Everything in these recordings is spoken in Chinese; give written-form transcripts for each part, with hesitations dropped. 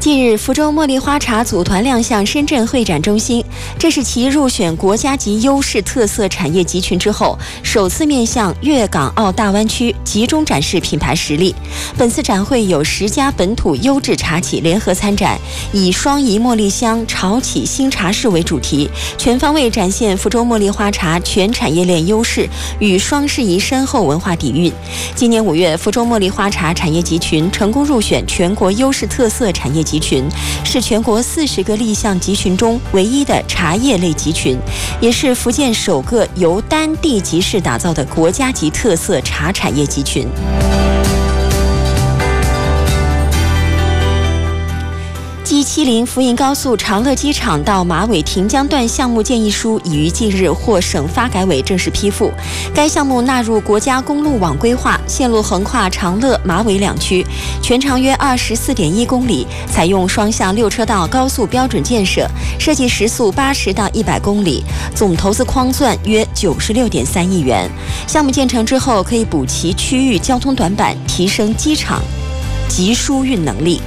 近日，福州茉莉花茶组团亮相深圳会展中心，这是其入选国家级优势特色产业集群之后，首次面向粤港澳大湾区集中展示品牌实力。本次展会有10家本土优质茶企联合参展，以双沂茉莉香潮起新茶式为主题，全方位展现福州茉莉花茶全产业链优势与双适宜深厚文化底蕴。今年5月，福州茉莉花茶产业集群成功入选全国优势特色产业集群，是全国40个立项集群中唯一的茶叶类集群，也是福建首个由单地级市打造的国家级特色茶产业集群。G70福印高速长乐机场到马尾亭江段项目建议书已于近日获省发改委正式批复。该项目纳入国家公路网规划，线路横跨长乐、马尾2区，全长约24.1公里，采用双向6车道高速标准建设，设计时速80到100公里，总投资框钻约96.3亿元。项目建成之后，可以补齐区域交通短板，提升机场集疏运能力。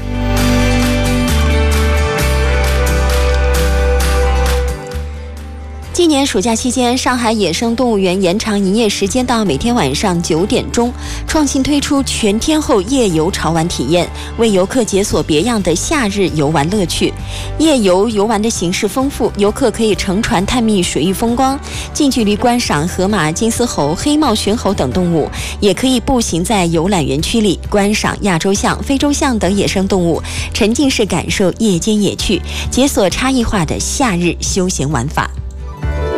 今年暑假期间，上海野生动物园延长营业时间到每天晚上9点钟，创新推出全天候夜游潮玩体验，为游客解锁别样的夏日游玩乐趣。夜游游玩的形式丰富，游客可以乘船探秘水域风光，近距离观赏河马、金丝猴、黑帽玄猴等动物，也可以步行在游览园区里观赏亚洲象、非洲象等野生动物，沉浸式感受夜间野趣，解锁差异化的夏日休闲玩法。